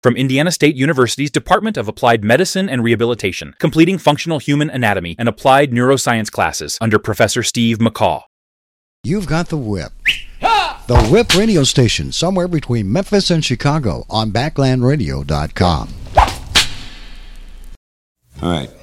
from Indiana State University's Department of Applied Medicine and Rehabilitation, completing functional human anatomy and applied neuroscience classes under Professor Steve McCaw. You've got the Whip. The Whip radio station, somewhere between Memphis and Chicago on BacklandRadio.com. All right.